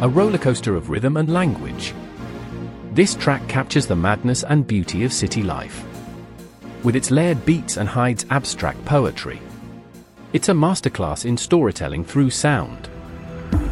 a rollercoaster of rhythm and language. This track captures the madness and beauty of city life. With its layered beats and Hyde's abstract poetry, it's a masterclass in storytelling through sound.